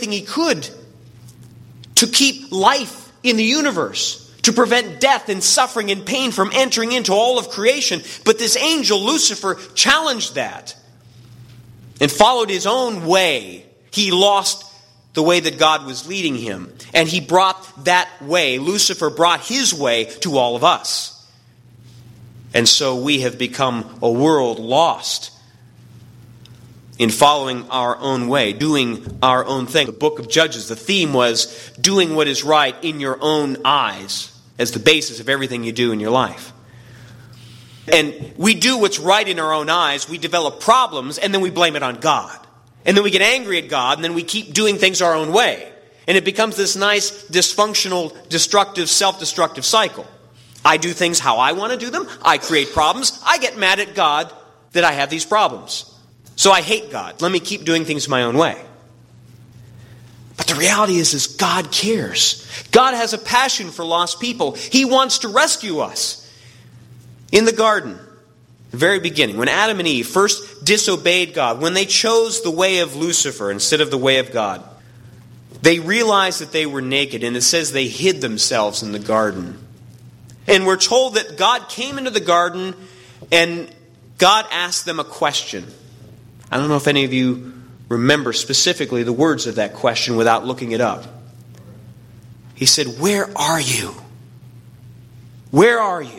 everything he could to keep life in the universe, to prevent death and suffering and pain from entering into all of creation. But this angel, Lucifer, challenged that and followed his own way. He lost the way that God was leading him. And he brought that way, Lucifer brought his way to all of us. And so we have become a world lost in following our own way, doing our own thing. The book of Judges, the theme was doing what is right in your own eyes as the basis of everything you do in your life. And we do what's right in our own eyes, we develop problems, and then we blame it on God. And then we get angry at God, and then we keep doing things our own way. And it becomes this nice, dysfunctional, destructive, self-destructive cycle. I do things how I want to do them. I create problems. I get mad at God that I have these problems. So I hate God. Let me keep doing things my own way. But the reality is God cares. God has a passion for lost people. He wants to rescue us. In the garden, the very beginning, when Adam and Eve first disobeyed God, when they chose the way of Lucifer instead of the way of God, they realized that they were naked, and it says they hid themselves in the garden. And we're told that God came into the garden and God asked them a question. I don't know if any of you remember specifically the words of that question without looking it up. He said, "Where are you? Where are you?"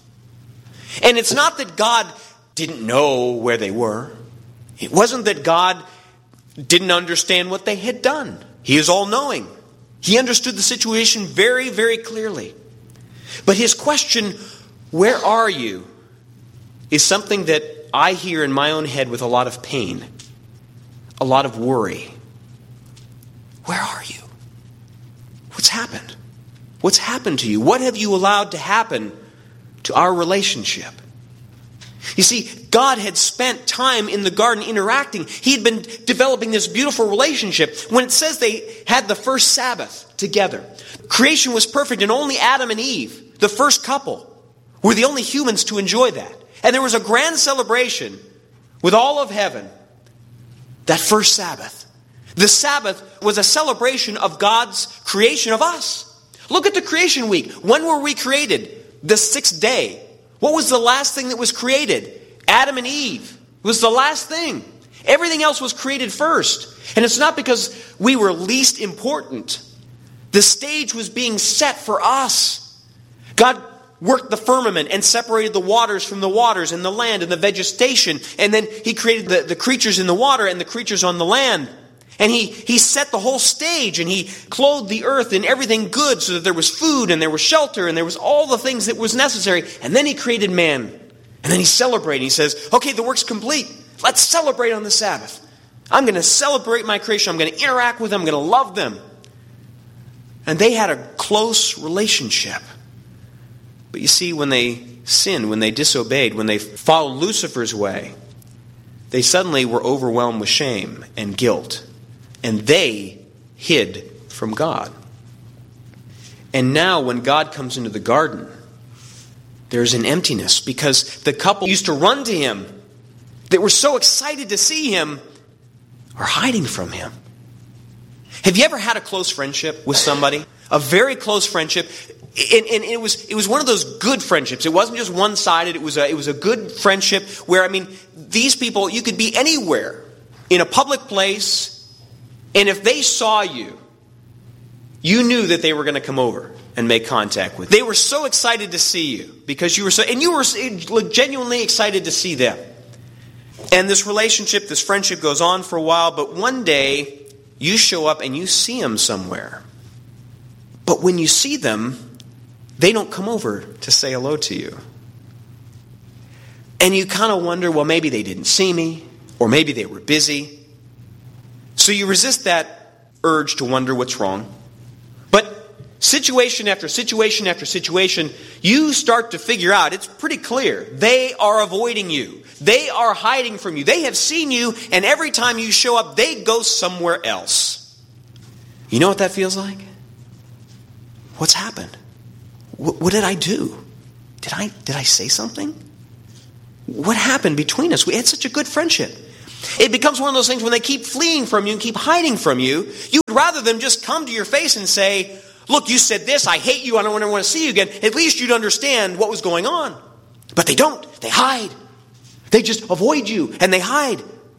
And it's not that God didn't know where they were. It wasn't that God didn't understand what they had done. He is all-knowing. He understood the situation very, very clearly. But his question, "Where are you?" is something that I hear in my own head with a lot of pain, a lot of worry. Where are you? What's happened? What's happened to you? What have you allowed to happen to our relationship? You see, God had spent time in the garden interacting. He had been developing this beautiful relationship. When it says they had the first Sabbath together, creation was perfect, and only Adam and Eve, the first couple, were the only humans to enjoy that. And there was a grand celebration with all of heaven that first Sabbath. The Sabbath was a celebration of God's creation of us. Look at the creation week. When were we created? The sixth day. What was the last thing that was created? Adam and Eve. It was the last thing. Everything else was created first. And it's not because we were least important. The stage was being set for us. God worked the firmament and separated the waters from the waters and the land and the vegetation. And then he created the creatures in the water and the creatures on the land. And he set the whole stage, and he clothed the earth in everything good so that there was food and there was shelter and there was all the things that was necessary. And then he created man. And then he celebrated. He says, "Okay, the work's complete. Let's celebrate on the Sabbath. I'm going to celebrate my creation. I'm going to interact with them. I'm going to love them." And they had a close relationship. But you see, when they sinned, when they disobeyed, when they followed Lucifer's way, they suddenly were overwhelmed with shame and guilt. And they hid from God. And now when God comes into the garden, there's an emptiness because the couple used to run to him, that were so excited to see him, are hiding from him. Have you ever had a close friendship with somebody? A very close friendship. And it was one of those good friendships. It wasn't just one-sided. It was a good friendship where, these people, you could be anywhere in a public place, and if they saw you, you knew that they were going to come over and make contact with you. They were so excited to see you because you were genuinely excited to see them. And this relationship, this friendship goes on for a while, but one day you show up and you see them somewhere. But when you see them, they don't come over to say hello to you. And you kind of wonder, well, maybe they didn't see me, or maybe they were busy. So you resist that urge to wonder what's wrong. But situation after situation after situation, you start to figure out, it's pretty clear, they are avoiding you. They are hiding from you. They have seen you, and every time you show up, they go somewhere else. You know what that feels like? What's happened? What did I do? Did I say something? What happened between us? We had such a good friendship. It becomes one of those things when they keep fleeing from you and keep hiding from you, you would rather them just come to your face and say, look, you said this, I hate you, I don't want to see you again. At least you'd understand what was going on. But they don't. They hide. They just avoid you and they hide.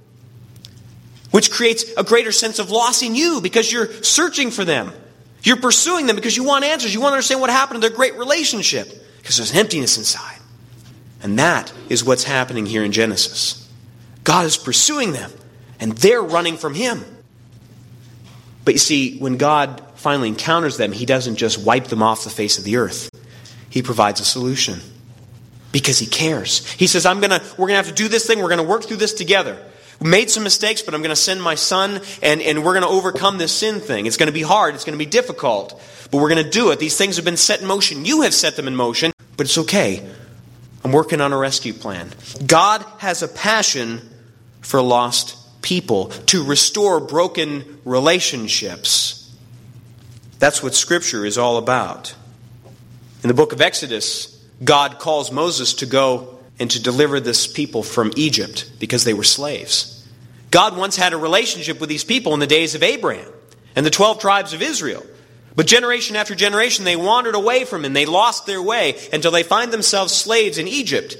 Which creates a greater sense of loss in you because you're searching for them. You're pursuing them because you want answers. You want to understand what happened to their great relationship because there's an emptiness inside. And that is what's happening here in Genesis. God is pursuing them, and they're running from Him. But you see, when God finally encounters them, He doesn't just wipe them off the face of the earth. He provides a solution because He cares. He says, we're going to have to do this thing. We're going to work through this together. We made some mistakes, but I'm going to send my Son, and we're going to overcome this sin thing. It's going to be hard. It's going to be difficult, but we're going to do it. These things have been set in motion. You have set them in motion, but it's okay. I'm working on a rescue plan. God has a passion for lost people, to restore broken relationships. That's what Scripture is all about. In the book of Exodus, God calls Moses to go and to deliver this people from Egypt because they were slaves. God once had a relationship with these people in the days of Abraham and the 12 tribes of Israel. But generation after generation, they wandered away from Him. They lost their way until they find themselves slaves in Egypt.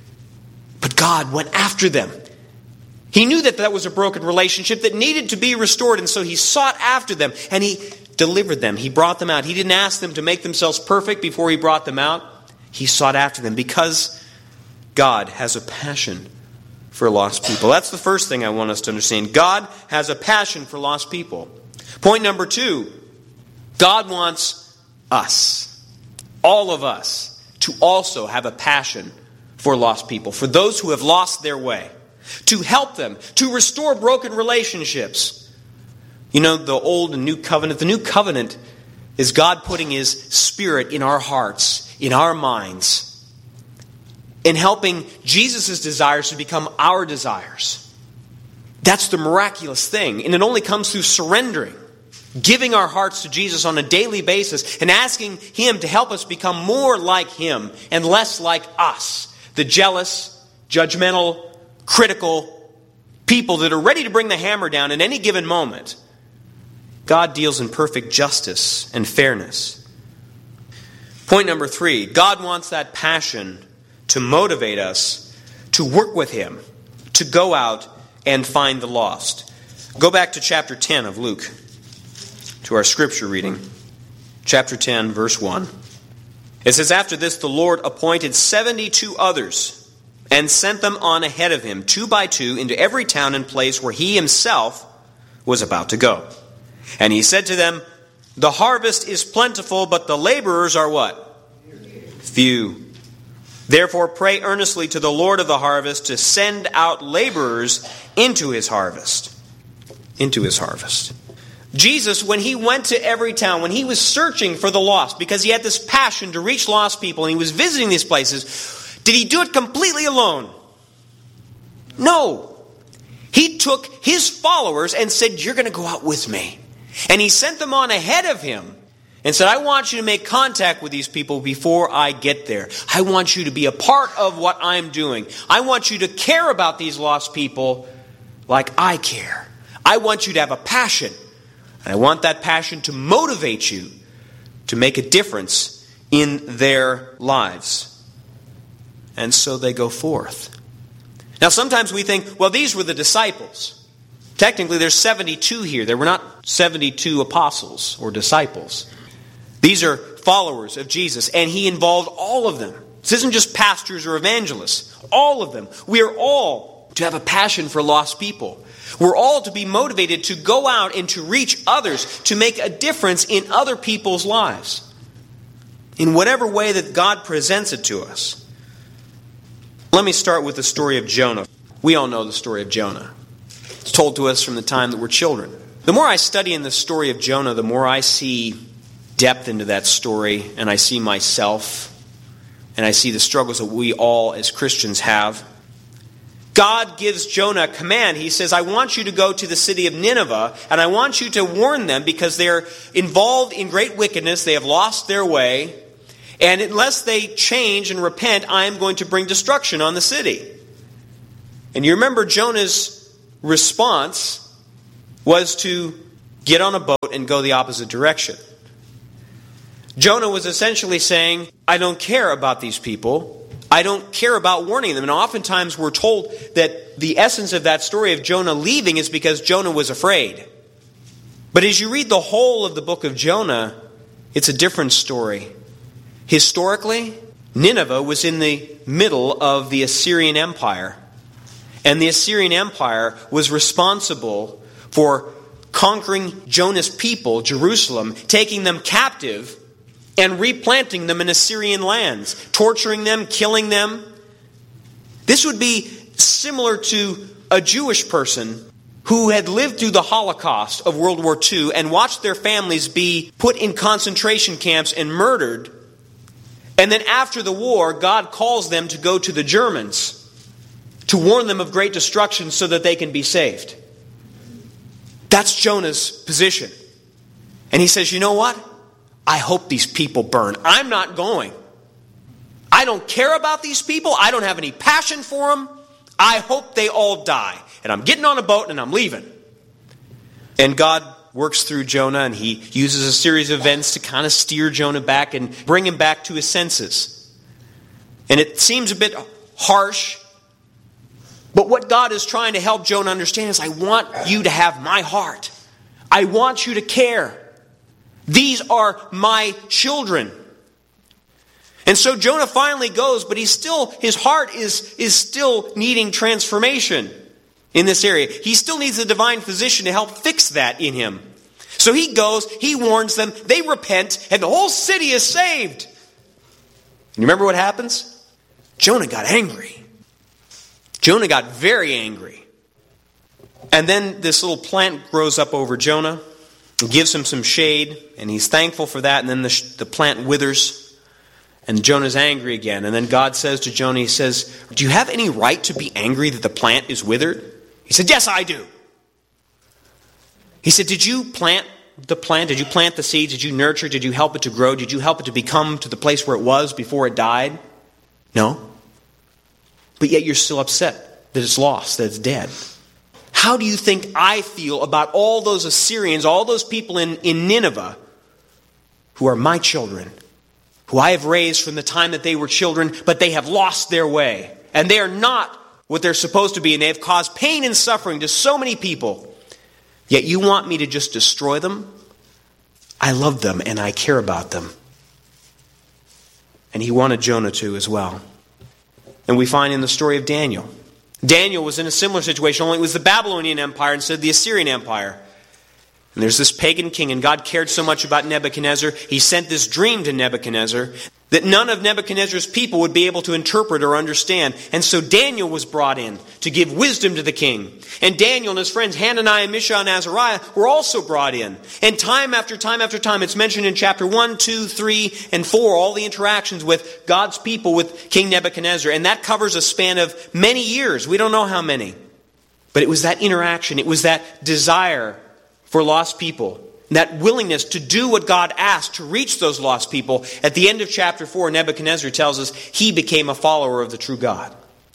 But God went after them. He knew that was a broken relationship that needed to be restored, and so He sought after them, and He delivered them. He brought them out. He didn't ask them to make themselves perfect before He brought them out. He sought after them because God has a passion for lost people. That's the first thing I want us to understand. God has a passion for lost people. Point number 2, God wants us, all of us, to also have a passion for lost people, for those who have lost their way. To help them, to restore broken relationships. You know, the Old and New Covenant. The New Covenant is God putting His Spirit in our hearts, in our minds, and helping Jesus' desires to become our desires. That's the miraculous thing. And it only comes through surrendering, giving our hearts to Jesus on a daily basis, and asking Him to help us become more like Him and less like us. The jealous, judgmental, critical people that are ready to bring the hammer down at any given moment. God deals in perfect justice and fairness. Point number 3, God wants that passion to motivate us to work with Him, to go out and find the lost. Go back to chapter 10 of Luke, to our scripture reading. Chapter 10, verse 1. It says, after this the Lord appointed 72 others, and sent them on ahead of Him, 2 by 2, into every town and place where He Himself was about to go. And He said to them, the harvest is plentiful, but the laborers are what? Few. Therefore pray earnestly to the Lord of the harvest to send out laborers into His harvest. Into His harvest. Jesus, when He went to every town, when He was searching for the lost, because He had this passion to reach lost people, and He was visiting these places, did He do it completely alone? No. He took His followers and said, you're going to go out with me. And He sent them on ahead of Him and said, I want you to make contact with these people before I get there. I want you to be a part of what I'm doing. I want you to care about these lost people like I care. I want you to have a passion. And I want that passion to motivate you to make a difference in their lives. And so they go forth. Now sometimes we think, well, these were the disciples. Technically there's 72 here. There were not 72 apostles or disciples. These are followers of Jesus, and He involved all of them. This isn't just pastors or evangelists. All of them. We are all to have a passion for lost people. We're all to be motivated to go out and to reach others, to make a difference in other people's lives. In whatever way that God presents it to us. Let me start with the story of Jonah. We all know the story of Jonah. It's told to us from the time that we're children. The more I study in the story of Jonah, the more I see depth into that story, and I see myself, and I see the struggles that we all as Christians have. God gives Jonah a command. He says, I want you to go to the city of Nineveh, and I want you to warn them because they're involved in great wickedness. They have lost their way. And unless they change and repent, I am going to bring destruction on the city. And you remember Jonah's response was to get on a boat and go the opposite direction. Jonah was essentially saying, I don't care about these people. I don't care about warning them. And oftentimes we're told that the essence of that story of Jonah leaving is because Jonah was afraid. But as you read the whole of the book of Jonah, it's a different story. Historically, Nineveh was in the middle of the Assyrian Empire. And the Assyrian Empire was responsible for conquering Jonah's people, Jerusalem, taking them captive and replanting them in Assyrian lands, torturing them, killing them. This would be similar to a Jewish person who had lived through the Holocaust of World War II and watched their families be put in concentration camps and murdered. And then after the war, God calls them to go to the Germans to warn them of great destruction so that they can be saved. That's Jonah's position. And he says, you know what? I hope these people burn. I'm not going. I don't care about these people. I don't have any passion for them. I hope they all die. And I'm getting on a boat and I'm leaving. And God works through Jonah, and he uses a series of events to kind of steer Jonah back and bring him back to his senses. And it seems a bit harsh, but what God is trying to help Jonah understand is, I want you to have my heart. I want you to care. These are my children. And so Jonah finally goes, but his heart is still needing transformation in this area. He still needs a divine physician to help fix that in him. So he goes, he warns them, they repent, and the whole city is saved. And you remember what happens? Jonah got angry. Jonah got very angry. And then this little plant grows up over Jonah. It gives him some shade, and he's thankful for that. And then the plant withers, and Jonah's angry again. And then God says to Jonah, he says, do you have any right to be angry that the plant is withered? He said, yes, I do. He said, did you plant the plant? Did you plant the seed? Did you nurture it? Did you help it to grow? Did you help it to become to the place where it was before it died? No. But yet you're still upset that it's lost, that it's dead. How do you think I feel about all those Assyrians, all those people in Nineveh who are my children, who I have raised from the time that they were children, but they have lost their way, and they are not what they're supposed to be, and they have caused pain and suffering to so many people, yet you want me to just destroy them? I love them and I care about them. And he wanted Jonah to as well. And we find in the story of Daniel. Daniel was in a similar situation, only it was the Babylonian Empire instead of the Assyrian Empire. And there's this pagan king, and God cared so much about Nebuchadnezzar, he sent this dream to Nebuchadnezzar that none of Nebuchadnezzar's people would be able to interpret or understand. And so Daniel was brought in to give wisdom to the king. And Daniel and his friends Hananiah, Mishael, and Azariah were also brought in. And time after time after time, it's mentioned in chapter 1, 2, 3, and 4, all the interactions with God's people with King Nebuchadnezzar. And that covers a span of many years. We don't know how many. But it was that interaction. It was that desire for lost people. That willingness to do what God asked to reach those lost people. At the end of chapter 4, Nebuchadnezzar tells us he became a follower of the true God.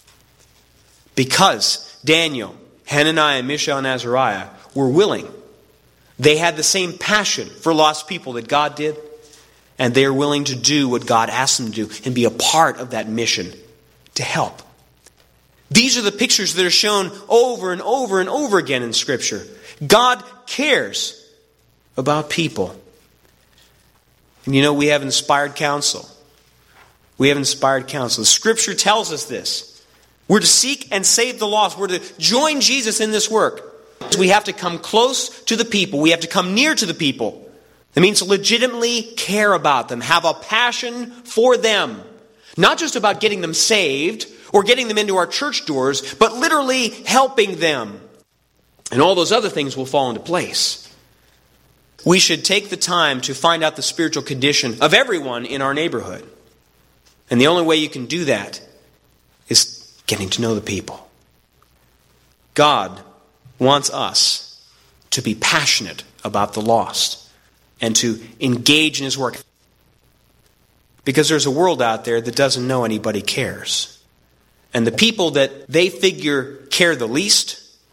Because Daniel, Hananiah, Mishael, and Azariah were willing. They had the same passion for lost people that God did. And they are willing to do what God asked them to do and be a part of that mission to help. These are the pictures that are shown over and over and over again in Scripture. God cares about people. And you know, we have inspired counsel. We have inspired counsel. Scripture tells us this. We're to seek and save the lost. We're to join Jesus in this work. We have to come close to the people. We have to come near to the people. That means legitimately care about them. Have a passion for them. Not just about getting them saved or getting them into our church doors, but literally helping them. And all those other things will fall into place. We should take the time to find out the spiritual condition of everyone in our neighborhood. And the only way you can do that is getting to know the people. God wants us to be passionate about the lost and to engage in His work. Because there's a world out there that doesn't know anybody cares. And the people that they figure care the least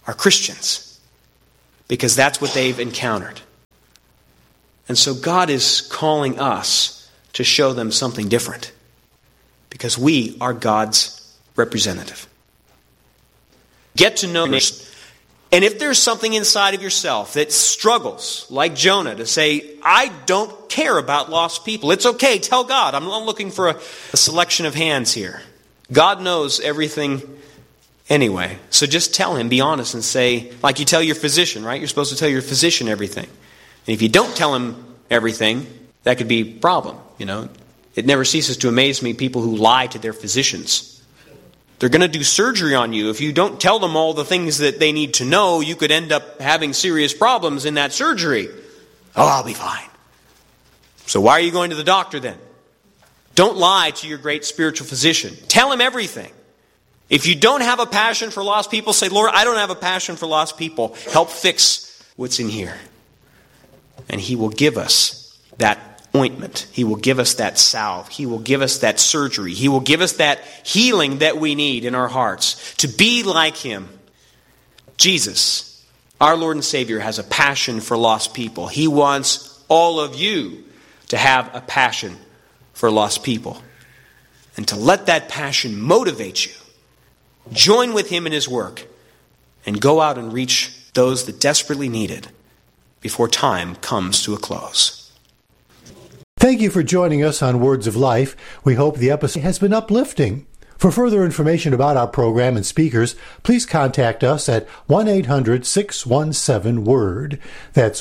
are Christians, because that's what they've encountered. And so God is calling us to show them something different, because we are God's representative. Get to know nation. And if there's something inside of yourself that struggles, like Jonah, to say, I don't care about lost people, it's okay, tell God. I'm not looking for a selection of hands here. God knows everything anyway. So just tell him, be honest, and say, like you tell your physician, right? You're supposed to tell your physician everything. And if you don't tell him everything, that could be a problem, It never ceases to amaze me, people who lie to their physicians. They're going to do surgery on you. If you don't tell them all the things that they need to know, you could end up having serious problems in that surgery. Oh, I'll be fine. So why are you going to the doctor then? Don't lie to your great spiritual physician. Tell him everything. If you don't have a passion for lost people, say, Lord, I don't have a passion for lost people. Help fix what's in here. And he will give us that ointment. He will give us that salve. He will give us that surgery. He will give us that healing that we need in our hearts to be like him. Jesus, our Lord and Savior, has a passion for lost people. He wants all of you to have a passion for lost people, and to let that passion motivate you. Join with him in his work and go out and reach those that desperately need it before time comes to a close. Thank you for joining us on Words of Life. We hope the episode has been uplifting. For further information about our program and speakers, please contact us at 1-800-617-WORD. That's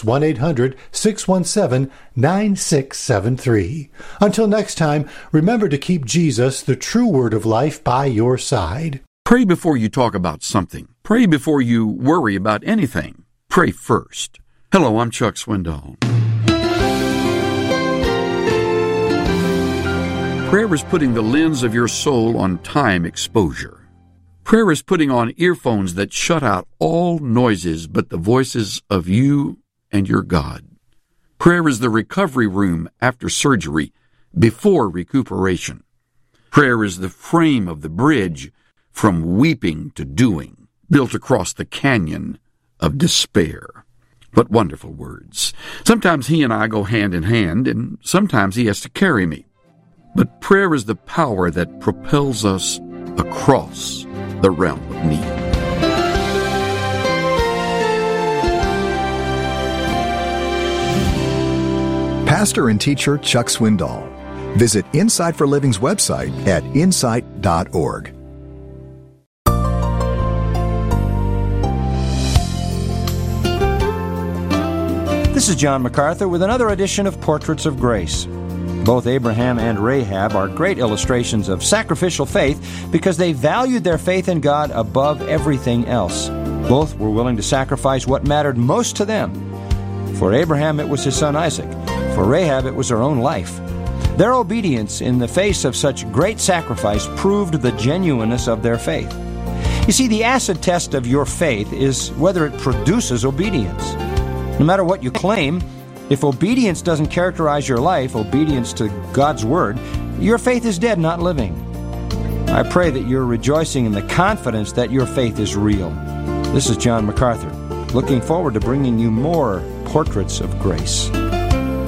1-800-617-9673. Until next time, remember to keep Jesus, the true Word of life, by your side. Pray before you talk about something. Pray before you worry about anything. Pray first. Hello, I'm Chuck Swindoll. Prayer is putting the lens of your soul on time exposure. Prayer is putting on earphones that shut out all noises but the voices of you and your God. Prayer is the recovery room after surgery, before recuperation. Prayer is the frame of the bridge from weeping to doing, built across the canyon of despair. What wonderful words. Sometimes he and I go hand in hand, and sometimes he has to carry me. But prayer is the power that propels us across the realm of need. Pastor and teacher Chuck Swindoll. Visit Insight for Living's website at insight.org. This is John MacArthur with another edition of Portraits of Grace. Both Abraham and Rahab are great illustrations of sacrificial faith because they valued their faith in God above everything else. Both were willing to sacrifice what mattered most to them. For Abraham, it was his son Isaac. For Rahab, it was her own life. Their obedience in the face of such great sacrifice proved the genuineness of their faith. You see, the acid test of your faith is whether it produces obedience. No matter what you claim, if obedience doesn't characterize your life, obedience to God's Word, your faith is dead, not living. I pray that you're rejoicing in the confidence that your faith is real. This is John MacArthur, looking forward to bringing you more Portraits of Grace.